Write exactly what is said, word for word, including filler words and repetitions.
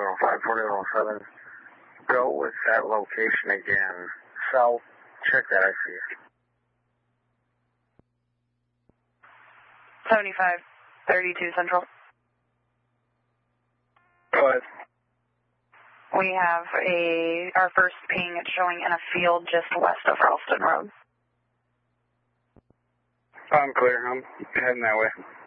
oh five, forty-one oh seven. Go with that location again. South, check that I C. seventy-five thirty-two Central. Go ahead. We have a, our first ping, it's showing in a field just west of Ralston Road. I'm clear. I'm heading that way.